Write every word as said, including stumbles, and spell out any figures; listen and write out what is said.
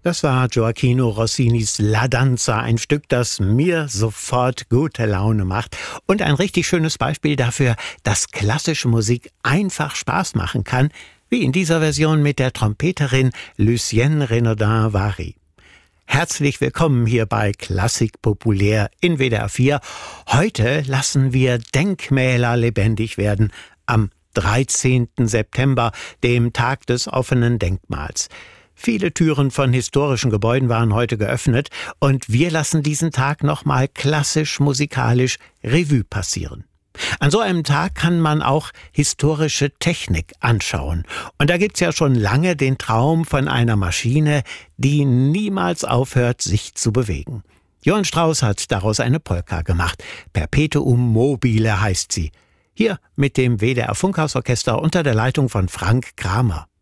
Das war Gioachino Rossinis La Danza, ein Stück, das mir sofort gute Laune macht und ein richtig schönes Beispiel dafür, dass klassische Musik einfach Spaß machen kann, wie in dieser Version mit der Trompeterin Lucienne Renaudin-Vary. Herzlich willkommen hier bei Klassik populär in W D R vier. Heute lassen wir Denkmäler lebendig werden am dreizehnten September, dem Tag des offenen Denkmals. Viele Türen von historischen Gebäuden waren heute geöffnet und wir lassen diesen Tag nochmal klassisch musikalisch Revue passieren. An so einem Tag kann man auch historische Technik anschauen. Und da gibt's ja schon lange den Traum von einer Maschine, die niemals aufhört, sich zu bewegen. Johann Strauss hat daraus eine Polka gemacht. Perpetuum mobile heißt sie. Hier mit dem W D R Funkhausorchester unter der Leitung von Frank Kramer.